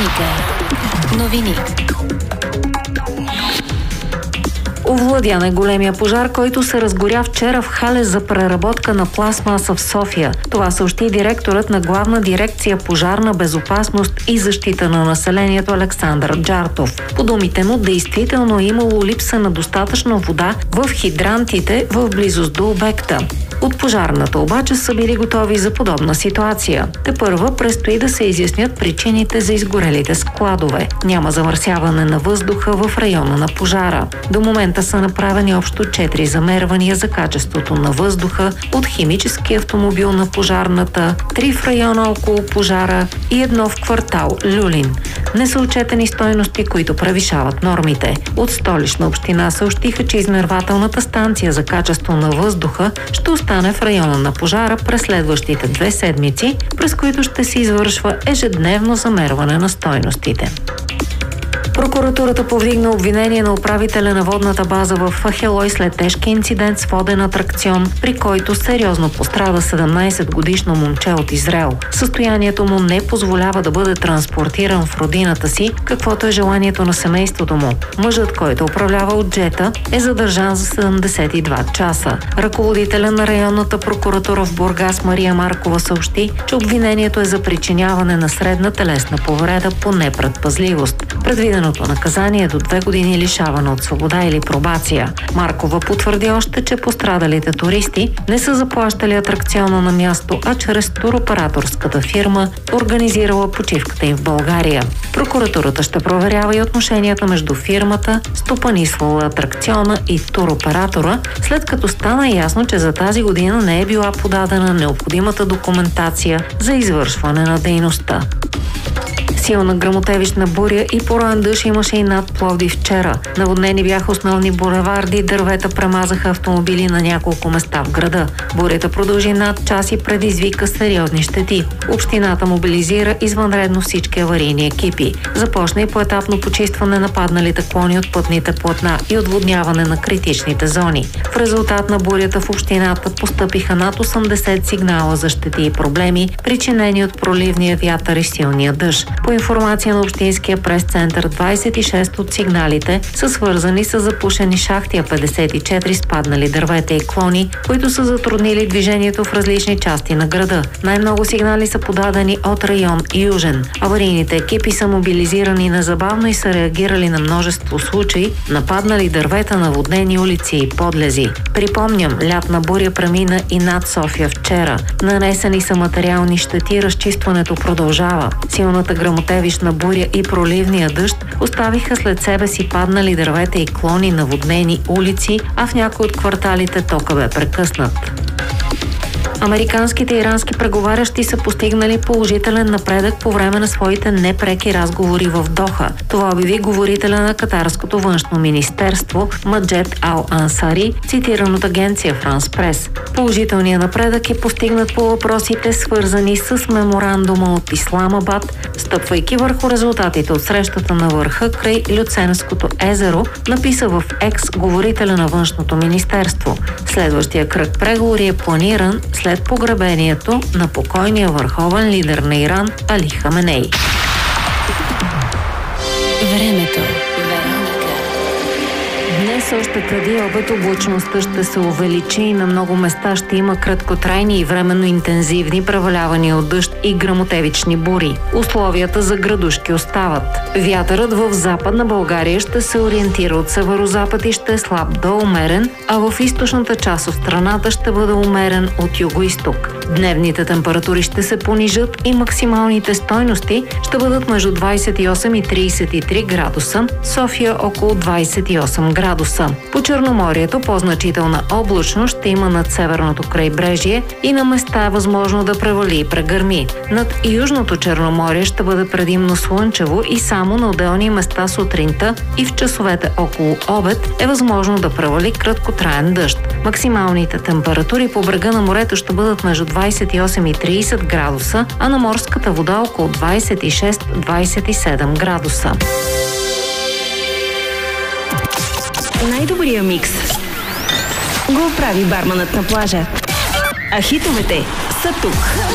Вероника. Новини. Овладян е големия пожар, който се разгоря вчера в хале за преработка на пластмаса в София. Това съобщи директорът на Главна дирекция пожарна безопасност и защита на населението Александър Джартов. По думите му, действително е имало липса на достатъчно вода в хидрантите в близост до обекта. От пожарната обаче са били готови за подобна ситуация. Тепърва предстои да се изяснят причините за изгорелите складове. Няма замърсяване на въздуха в района на пожара. До момента са направени общо 4 замервания за качеството на въздуха от химически автомобил на пожарната, 3 в района около пожара и 1 в квартал Люлин. Не са отчетени стойности, които превишават нормите. От Столична община съобщиха, че измервателната станция за качество на въздуха ще остане в района на пожара през следващите 2 седмици, през които ще се извършва ежедневно замерване на стойностите. Прокуратурата повдигна обвинение на управителя на водната база в Ахелой след тежки инцидент с воден атракцион, при който сериозно пострада 17-годишно момче от Израел. Състоянието му не позволява да бъде транспортиран в родината си, каквото е желанието на семейството му. Мъжът, който управлява от джета, е задържан за 72 часа. Ръководителя на районната прокуратура в Бургас Мария Маркова съобщи, че обвинението е за причиняване на средна телесна повреда по непредпазливост. Предвидено наказание до 2 години лишаване от свобода или пробация. Маркова потвърди още, че пострадалите туристи не са заплащали атракциона на място, а чрез туроператорската фирма, организирала почивката им в България. Прокуратурата ще проверява и отношенията между фирмата, стопанисвала атракциона и туроператора, след като стана ясно, че за тази година не е била подадена необходимата документация за извършване на дейността. Силна гръмотевична буря и пороен дъжд имаше и над Пловдив вчера. Наводнени бяха основни булеварди, дървета премазаха автомобили на няколко места в града. Бурята продължи над час и предизвика сериозни щети. Общината мобилизира извънредно всички аварийни екипи. Започна и поетапно почистване на падналите клони от пътните платна и отводняване на критичните зони. В резултат на бурята в общината постъпиха над 80 сигнала за щети и проблеми, причинени от проливния вятър и силния дъжд. По информация на Общинския прес-център, 26 от сигналите са свързани с запушени шахти, а 54 спаднали дървета и клони, които са затруднили движението в различни части на града. Най-много сигнали са подадени от район Южен. Аварийните екипи са мобилизирани незабавно и са реагирали на множество случаи на паднали дървета, наводнени улици и подлези. Припомням, лятна буря премина и над София вчера. Нанесени са материални щети, разчистването продължава. Силната гръмотевична буря и проливния дъжд оставиха след себе си паднали дървета и клони, наводнени улици, а в някои от кварталите тока бе прекъснат. Американските и ирански преговарящи са постигнали положителен напредък по време на своите непреки разговори в Доха. Това обяви говорителя на Катарското външно министерство Маджед Ал Ансари, цитиран от агенция Франс Прес. Положителният напредък е постигнат по въпросите, свързани с меморандума от Исламабад, стъпвайки върху резултатите от срещата на върха край Люценското езеро, написа в Екс говорителя на външното министерство. Следващия кръг преговори е планиран след погребението на покойния върховен лидер на Иран Али Хаменей. Времето. Днес още преди обед облачността ще се увеличи и на много места ще има краткотрайни и временно интензивни превалявания от дъжд и гръмотевични бури. Условията за градушки остават. Вятърът в Западна България ще се ориентира от северозапад и ще е слаб до умерен, а в източната част от страната ще бъде умерен от югоизток. Дневните температури ще се понижат и максималните стойности ще бъдат между 28 и 33 градуса, София около 28 градуса. По Черноморието по-значителна облачност ще има над северното крайбрежие и на места е възможно да превали и прегърми. Над Южното Черноморие ще бъде предимно слънчево и само на отделни места сутринта и в часовете около обед е възможно да превали краткотраен дъжд. Максималните температури по брега на морето ще бъдат между 28 и 30 градуса, а на морската вода около 26-27 градуса. Най-добрия микс го прави барманът на плажа. А хитовете са тук.